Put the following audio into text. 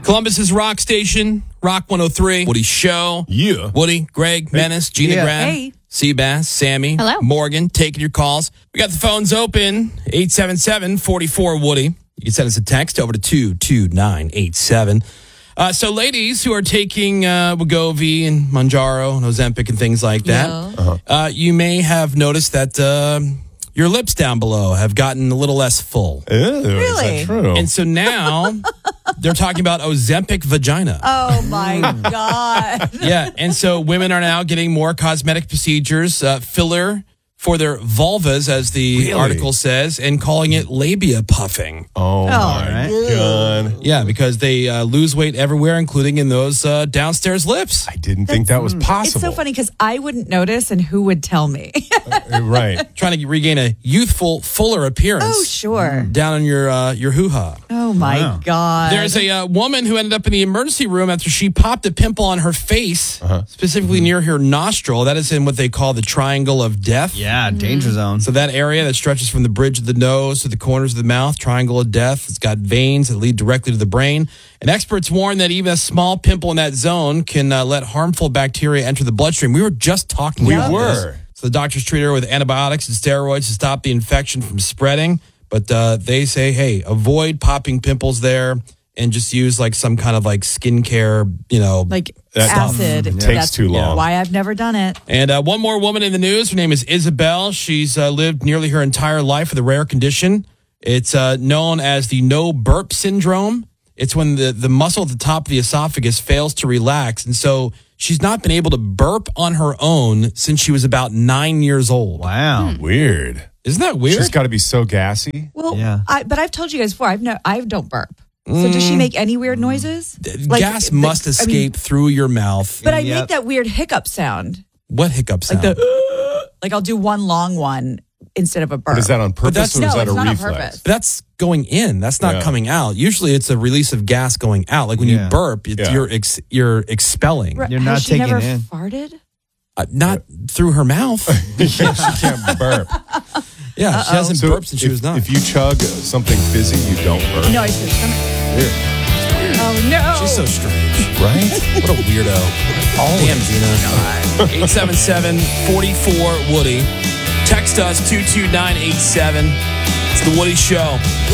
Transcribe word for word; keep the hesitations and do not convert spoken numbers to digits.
Columbus's rock station, Rock one oh three. Woody Show. Yeah. Woody, Greg, Menace, Gina Yeah. Grad, Hey. Seabass, Sammy, Hello. Morgan, taking your calls. We got the phones open, eight seven seven, four four, Woody. You can send us a text over to two two nine eight seven. Uh, so ladies who are taking uh, Wegovy and Mounjaro and Ozempic and things like that, Yeah. uh-huh. uh, you may have noticed that uh, your lips down below have gotten a little less full. Ew, Is Really? that true? And so now they're talking about Ozempic vagina. Oh, my God. Yeah, and so women are now getting more cosmetic procedures, uh, filler for their vulvas, as the Really? article says, and calling it labia puffing. oh, my right. God. Yeah, because they uh, lose weight everywhere, including in those uh, downstairs lips. I didn't think that was possible. It's so funny because I wouldn't notice, and who would tell me? Right. Trying to regain a youthful, fuller appearance. Oh, sure. Down in your uh, your hoo-ha. Oh, my Wow. God. There's a uh, woman who ended up in the emergency room after she popped a pimple on her face, Uh-huh. specifically near her nostril. That is in what they call the triangle of death. Yeah, danger zone. So that area that stretches from the bridge of the nose to the corners of the mouth, triangle of death, it's got veins that lead directly to the brain. And experts warn that even a small pimple in that zone can uh, let harmful bacteria enter the bloodstream. We were just talking We about this. were. So the doctors treat her with antibiotics and steroids to stop the infection from spreading. But uh, they say, hey, avoid popping pimples there and just use like some kind of like skincare, you know. like That acid. takes That's too long. Why I've never done it. And uh, one more woman in the news. Her name is Isabel. She's uh, lived nearly her entire life with a rare condition. It's uh, known as the no burp syndrome. It's when the, the muscle at the top of the esophagus fails to relax. And so she's not been able to burp on her own since she was about nine years old. Wow. Weird. Isn't that weird? She's got to be so gassy. Well, Yeah. I, but I've told you guys before, I've no, I don't burp. So does she make any weird noises? Like, Gas the- must I mean, escape through your mouth. but I Yep. make that weird hiccup sound. What hiccup sound? Like the, like I'll do one long one instead of a burp. But is that on purpose that's- or no, is that it's a not on reflex? purpose. But that's going in. That's not Yeah. coming out. Usually, it's a release of gas going out. Like when Yeah. you burp, it's, Yeah. you're ex, you're expelling, Right. You're Has not she taking never it in. farted? uh, not through her mouth. Yeah, she can't burp. Yeah, she hasn't So burped since she if, was nine. if you chug something fizzy, you don't burp. No, I should. Weird. Oh no! She's so strange. Right? What a weirdo. Damn, Gina. eight seven seven, four four, Woody. Text us two two nine eight seven. It's The Woody Show.